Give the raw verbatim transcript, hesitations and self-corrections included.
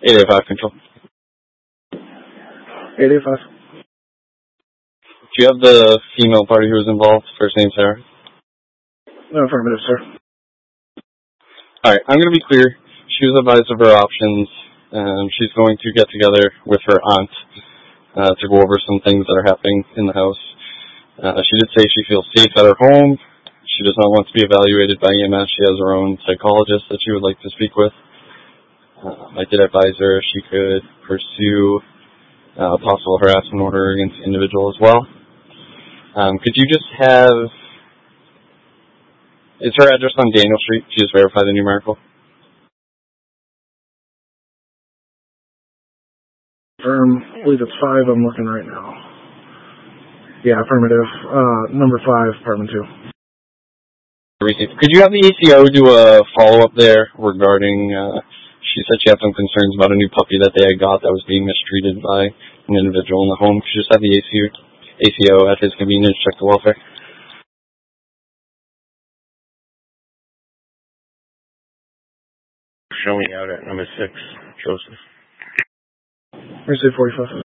eight eight five control. eight eight five. Do you have the female party who was involved? First name Sarah? No, affirmative, sir. Alright, I'm going to be clear. She was advised of her options. Um, she's going to get together with her aunt uh, to go over some things that are happening in the house. Uh, she did say she feels safe at her home. She does not want to be evaluated by E M S. She has her own psychologist that she would like to speak with. Um, I did advise her she could pursue uh, a possible harassment order against the individual as well. Um, could you just have... Is her address on Daniel Street? She just verified the numerical. Firm, I believe it's five. I'm looking right now. Yeah, affirmative. Uh, number five, apartment two. Could you have the A C O do a follow-up there regarding... Uh, she said she had some concerns about a new puppy that they had got that was being mistreated by an individual in the home. Could you just have the A C O, A C O at his convenience check the welfare? Show me out at number six, Joseph. Where's it forty-five?